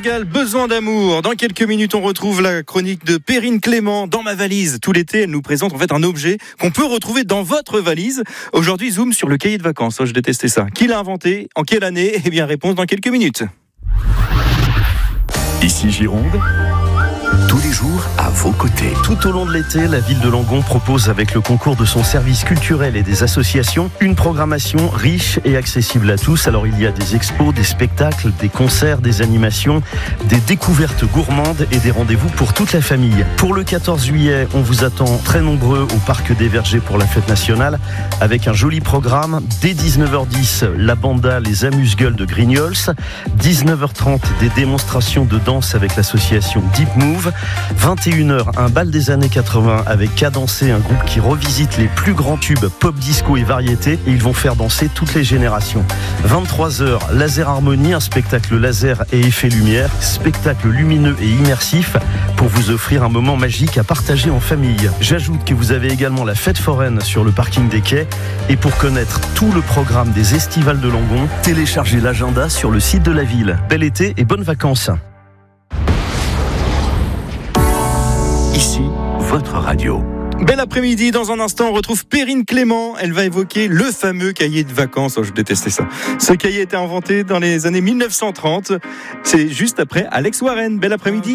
Chagall, besoin d'amour. Dans quelques minutes, on retrouve la chronique de Perrine Clément dans ma valise. Tout l'été, elle nous présente en fait un objet qu'on peut retrouver dans votre valise. Aujourd'hui, zoom sur le cahier de vacances. Oh, je détestais ça. Qui l'a inventé? En quelle année? Eh bien, réponse dans quelques minutes. Ici Gironde, tous les jours à vos côtés. Tout au long de l'été, la ville de Langon propose avec le concours de son service culturel et des associations une programmation riche et accessible à tous. Alors il y a des expos, des spectacles, des concerts, des animations, des découvertes gourmandes et des rendez-vous pour toute la famille. Pour le 14 juillet, on vous attend très nombreux au Parc des Vergers pour la fête nationale avec un joli programme. Dès 19h10, la banda Les Amuse-Gueules de Grignols. 19h30, des démonstrations de danse avec l'association Deep Move. 21h, un bal des années 80 avec Cadencé, un groupe qui revisite les plus grands tubes pop, disco et variété, et ils vont faire danser toutes les générations. 23h, Laser Harmonie, un spectacle laser et effet lumière, spectacle lumineux et immersif pour vous offrir un moment magique à partager en famille. J'ajoute que vous avez également la fête foraine sur le parking des quais, et pour connaître tout le programme des estivales de Langon, téléchargez l'agenda sur le site de la ville. Bel été et bonnes vacances. Ici, votre radio. Bel après-midi, dans un instant on retrouve Perrine Clément. Elle va évoquer le fameux cahier de vacances. Oh, je détestais ça. Ce cahier a été inventé dans les années 1930. C'est juste après Alex Warren. Bel après-midi.